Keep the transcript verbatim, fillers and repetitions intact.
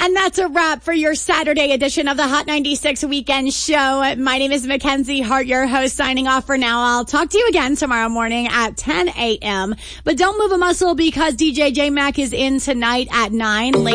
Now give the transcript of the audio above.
And that's a wrap for your Saturday edition of the Hot ninety-six Weekend Show. My name is Mackenzie Hart, your host, signing off for now. I'll talk to you again tomorrow morning at ten a.m. But don't move a muscle because D J J Mac is in tonight at nine.